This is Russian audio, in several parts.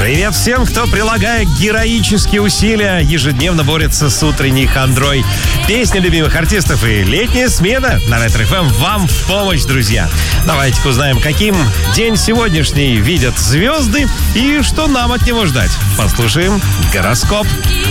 Привет всем, кто, прилагая героические усилия, ежедневно борется с утренней хандрой. Песни любимых артистов и летняя смена на Ретро-ФМ вам в помощь, друзья. Давайте-ка узнаем, каким день сегодняшний видят звезды и что нам от него ждать. Послушаем гороскоп.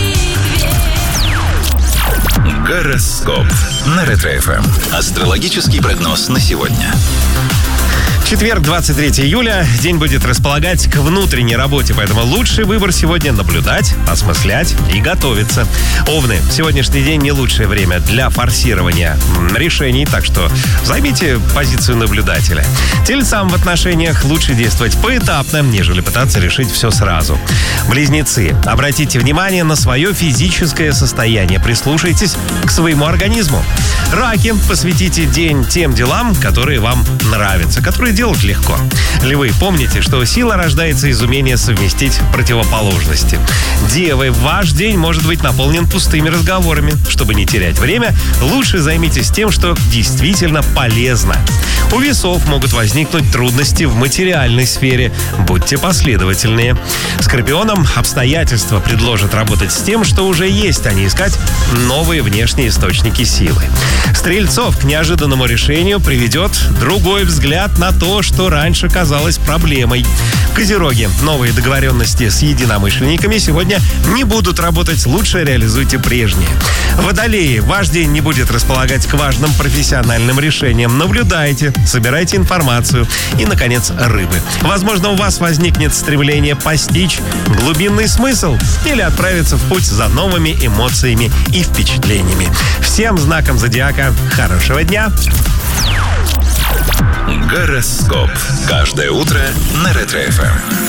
Гороскоп на Ретро-ФМ. Астрологический прогноз на сегодня. Четверг, 23 июля. День будет располагать к внутренней работе, поэтому лучший выбор сегодня — наблюдать, осмыслять и готовиться. Овны, сегодняшний день не лучшее время для форсирования решений, так что займите позицию наблюдателя. Тельцам в отношениях лучше действовать поэтапно, нежели пытаться решить все сразу. Близнецы, обратите внимание на свое физическое состояние, прислушайтесь к своему организму. Раки, посвятите день тем делам, которые вам нравятся, которые делать легко. Львы, помните, что сила рождается из умения совместить противоположности. Девы, ваш день может быть наполнен пустыми разговорами. Чтобы не терять время, лучше займитесь тем, что действительно полезно. У весов могут возникнуть трудности в материальной сфере. Будьте последовательнее. Скорпионам обстоятельства предложат работать с тем, что уже есть, а не искать новые внешние источники силы. Стрельцов к неожиданному решению приведет другой взгляд на то, что раньше казалось проблемой. Козероги, новые договоренности с единомышленниками сегодня не будут работать, лучше реализуйте прежние. Водолеи, ваш день не будет располагать к важным профессиональным решениям. Наблюдайте, собирайте информацию. И, наконец, рыбы. Возможно, у вас возникнет стремление постичь глубинный смысл или отправиться в путь за новыми эмоциями и впечатлениями. Всем знакам зодиака хорошего дня! Гороскоп. Каждое утро на Ретро-ФМ.